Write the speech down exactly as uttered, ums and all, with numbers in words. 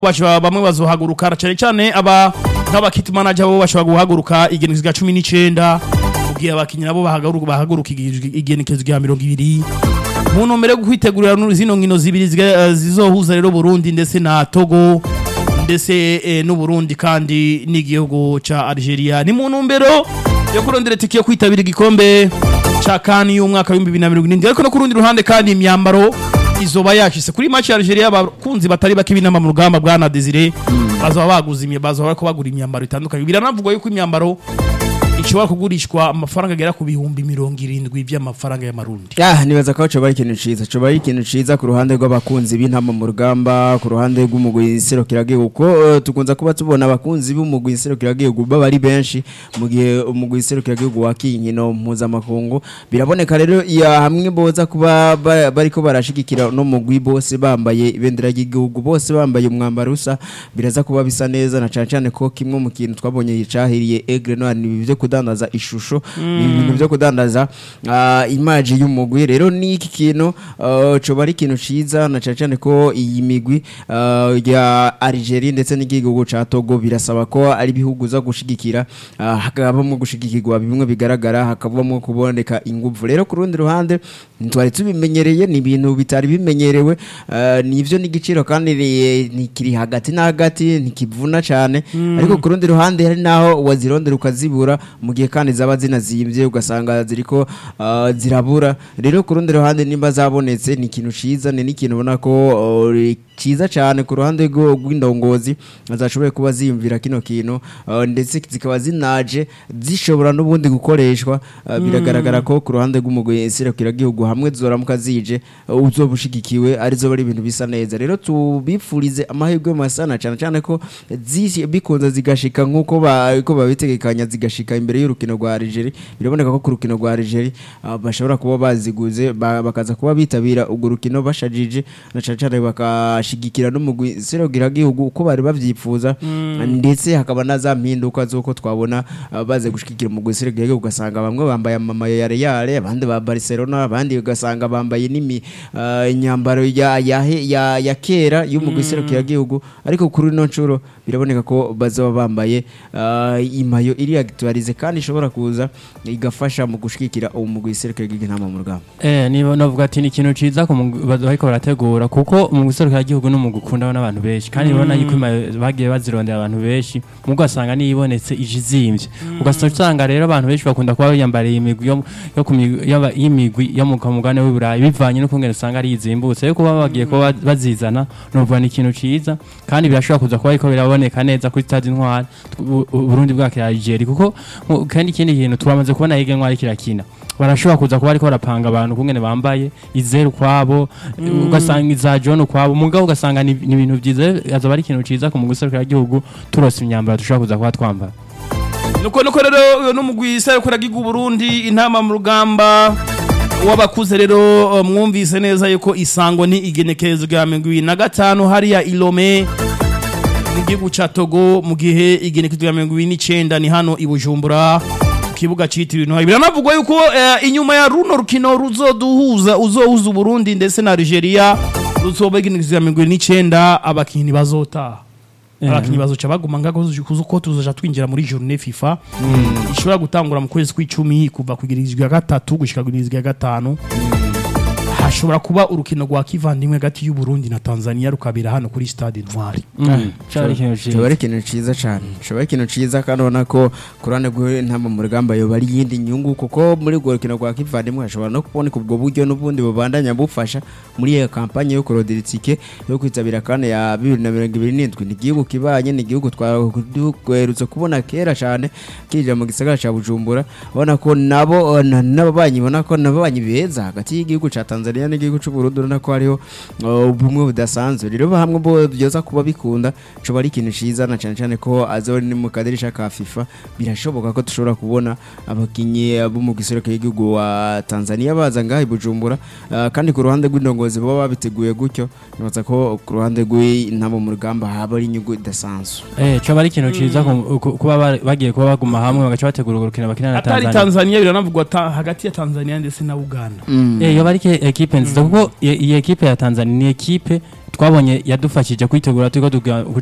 bashobora bamwe bazohaguruka cyane cyane aba nk'abakit manager bo bashobora guhaguruka igenekezo rya cumi n'icenda kugira abakinyi nabo bahaguruka bahaguruka igenekezo rya mirongo ibiri mu ntumbero yo kwitegurira zino nkino zibiri zizohuza rero Burundi ndetse na Togo ndetse e, n'u Burundi kandi n'igihugu ca Algeria ni mu ntumbero yo kurondera tiki yo kwitabira igikombe ca CAN y'umwaka wa bibiri na mirongo irindwi ariko no kurundi ruhande kandi imyambaro izoba yashise kuri match ya Algeria abakunzi batari bakibinama mu rugamba bwa na Desire bazaba baguza imyambaro bariko bagura imyambaro itandukanye biranavugwa yuko imyambaro ishobora kugurishwa amafaranga agera ku bihumbi mirongo irindwi by'amafaranga y'amarundi. Ah nibaza ko cyo bari ikintu ciza cyo bari ikintu ciza ku ruhande rw'abakunzi b'intama mu rugamba ku ruhande rw'umugwi Serukiragihugu ko tukunza kuba tubona abakunzi b'umugwi Serukiragihugu baba ari benshi mu gihe umugwi Serukiragihugu wakinkino mpuzamakungu biraboneka rero ya hamwe boza kuba bariko barashigikira no mugwi bose bambaye ibendera ry'igihugu bose bambaye umwambaro usa biraza kuba bisa neza na cyane cyane ko kimwe mu kintu twabonye yicahiriye Aigle Noir ni byo kudandaza ishusho ibintu byo kudandaza image y'umugwi rero ni iki kintu cyo bari kintu ciza na cyane cyane ko iyi migwi ya Algeria ndetse n'igihugu ca Togo birasaba ko ari bihugu za gushigikira hakabamo gushigikirwa bimwe bigaragara hakabamo kuboneka ingufu rero ku rundi ruhande ntwari tubimenyereye ni ibintu bitari bimenyerewe nivyo n'igiciro kandi ni kiri hagati na hagati ntikivuna cyane ariko ku rundi ruhande hari naho wazirondera ukazibura mu gihe kandi zaba zinazimvye ugasanga ziriko uh, zirabura rero ku rundi ruhande nimba zabonetse ni ikintu ciza ni ikintu ubona ko uh, ciza cyane ku ruhande rw'indongozi azashoboye kuba ziyumvira kino kintu uh, ndetse zikaba zinaje zishobora n'ubundi gukoreshwa uh, biragaragara ko ku ruhande rw'umugwi Serukiragihugu hamwe zoramuka zije uh, uzobushigikiwe arizo bari ibintu bisa neza rero tubifurize amahirwe masana cyane cyane ko bikunze zigashika nkuko ko babitegekanya zigashika imbere y'urukino rwa Algeria biraboneka ko ku rukino rwa Algeria uh, bashobora kuba baziguze bakaza kuba bitabira ubwo rukino bashajije na cyane cyane bakashigikira no mu Serukiragihugu uko bari bavyifuza mm. ndetse hakaba naza mpinduka zoko twabona uh, baze gushigikira mu Serukiragihugu ugasanga bamwe bambaye amama ya Real abandi ba Barcelona abandi ugasanga bambaye nimi uh, inyambaro ya ya, ya, ya kera y'umugwi Serukiragihugu ariko kuri no ncuro biraboneka ko bazaba bambaye uh, imayo iri actualize kandi ishobora kuza igafasha mu gushikira umugwi Serukiragihugu ntama mu rugamba eh niba navuga ati ni ikintu ciza ko bariko barategura kuko umugwi Serukiragihugu no mu gukunda n'abantu benshi kandi ubona yuko bagiye bazirondera abantu benshi mu gasanga niyibonetse ijizimvye ugasanga rero abantu benshi bakunda kuba yambariye imigwi yo yo yaba imigwi yo mu kamugane w'Iburayi bivanye no kungena usanga ari izimbutse yo kuba bagiye ko bazizana novuga ni ikintu ciza kandi birashobora kuza kuba ariko biraboneka neza kuri Stade Intwari Burundi bwake Algeria kuko kandi ikindi kintu turamaze kubona Aigle Noir kirakina barashobora kuza kuba ariko barapanga abantu kungene bambaye izeru kwabo mm. ugasanga iza John kwabo mugabo ugasanga ni ibintu byiza azoba ari ikintu ciza ku mugwi Serukiragihugu turose imyambaro dushobora kuza kuba twambara nuko nuko rero no mugwi Serukiragihugu Burundi intama mu rugamba wabakuze rero mwumvise neza yuko isango ni igenekerezo rya mirongo ibiri na gatanu hariya Ilome n'igihugu ca Togo mu gihe igenekerezo rya mirongo ibiri n'icenda ni hano i Bujumbura kibuga citiriwe Intwari biranavugwa yuko uh, inyuma ya runo rukino ruzoduhuza uzohuza Burundi ndetse na Algeria ruzoba igenekerezo rya mirongo ibiri n'icenda abakinyi bazota yeah. abakinyi bazoca baguma ngago kuzuko tuzoja twinjira muri journée FIFA mm. ishobora gutangura mu kwezi kw'icumi kuva kugirizwa gatatu gushika kugirizwa gatanu mm. hashobora kuba urukino rwa kivandimwe gati y'u Burundi na Tanzania rukabira hano kuri Stade Intwari cyari ikintu ciza cyane cyari ikintu ciza kandi ubona ko kurane gwe ntama mu rugamba yo bari yindi nyungu kuko muri rwo rukino rwa kivandimwe hashobora no kuboneka ubwo buryo n'ubundi bubandanya bufasha muri iyo kampanye yo kurodira tike yo kwitabira kandi ya bibiri na mirongo ibiri n'indwi ni igihugu kibanye ni igihugu twarutse kubona kera cyane kije mu gisagara ca Bujumbura ubona ko nabo n'ababanyi ubona ko n'ababanyi beza hagati y'igihugu ca Tanzania n'igihugu cy'u Burundi urana ko hariho ubumwe budasanzwe rero hamwe bo byoza kuba bikunda cyo bari ikintu ciza na cyane cyane ko azori ni mu kadirisha ka FIFA birashoboka ko dushobora kubona abakinyi abo mu giserukiro y'igihugu wa Tanzania baza ngaho i Bujumbura uh, kandi ku ruhande rw'indongozi baba babiteguye gutyo nibaza ko ku ruhande rw'intamo mu rugamba haba ari inyugu idasanzwe eh cyo bari ikintu ciza kuba bagiye kuba baguma hamwe bagaca bategura urukino bakina na Tanzania atari Tanzania biranavugwa hagati ya Tanzania ndetse na Uganda mm. eh yo bari equipe nziza kuko iyi equipe ya Tanzania ni equipe twabonye yadufashije kwitegura tuko